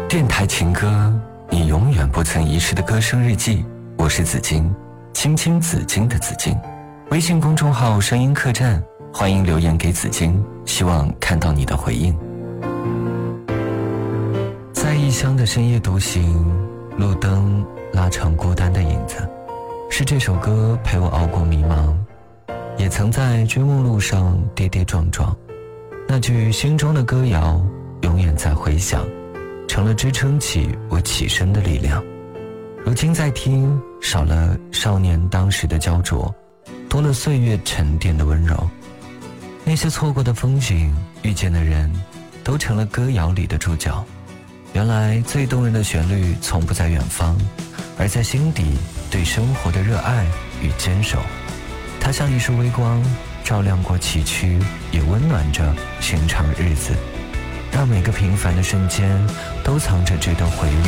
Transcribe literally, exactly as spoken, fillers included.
电台情歌，你永远不曾遗失的歌声日记。我是紫金，青青紫金的紫金。微信公众号声音客栈，欢迎留言给紫金，希望看到你的回应。在异乡的深夜独行，路灯拉长孤单的影子，是这首歌陪我熬过迷茫，也曾在追梦路上跌跌撞撞。那句心中的歌谣永远在回响，成了支撑起我起身的力量。如今在听，少了少年当时的焦灼，多了岁月沉淀的温柔。那些错过的风景，遇见的人，都成了歌谣里的主角。原来最动人的旋律从不在远方，而在心底对生活的热爱与坚守。它像一束微光，照亮过崎岖，也温暖着寻常日子，让每个平凡的瞬间都藏着值得回味